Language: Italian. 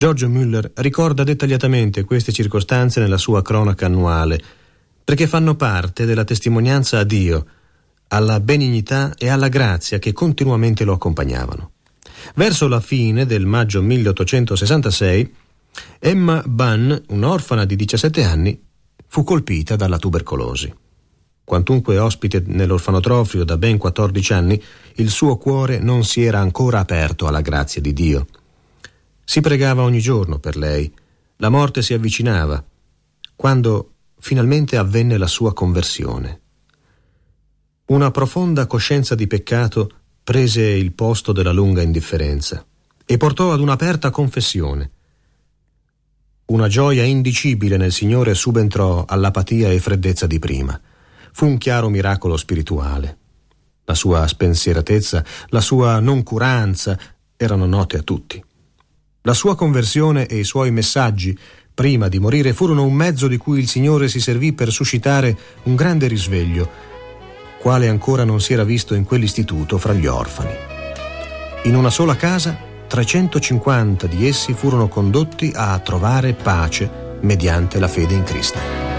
George Müller ricorda dettagliatamente queste circostanze nella sua cronaca annuale, perché fanno parte della testimonianza a Dio, alla benignità e alla grazia che continuamente lo accompagnavano. Verso la fine del maggio 1866, Emma Bunn, un'orfana di 17 anni, fu colpita dalla tubercolosi. Quantunque ospite nell'orfanotrofio da ben 14 anni, il suo cuore non si era ancora aperto alla grazia di Dio. Si pregava ogni giorno per lei. La morte si avvicinava, quando finalmente avvenne la sua conversione. Una profonda coscienza di peccato prese il posto della lunga indifferenza e portò ad un'aperta confessione. Una gioia indicibile nel Signore subentrò all'apatia e freddezza di prima. Fu un chiaro miracolo spirituale. La sua spensieratezza, la sua noncuranza erano note a tutti. La sua conversione e i suoi messaggi, prima di morire, furono un mezzo di cui il Signore si servì per suscitare un grande risveglio, quale ancora non si era visto in quell'istituto fra gli orfani. In una sola casa, 350 di essi furono condotti a trovare pace mediante la fede in Cristo.